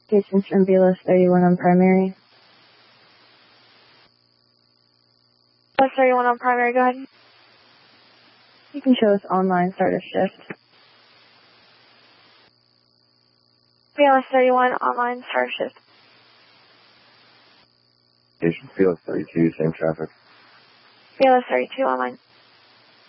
Patients from BLS 31 on primary. BLS 31 on primary, go ahead. You can show us online start of shift. BLS 31 online start of shift. Patient BLS 32, same traffic. BLS 32 online.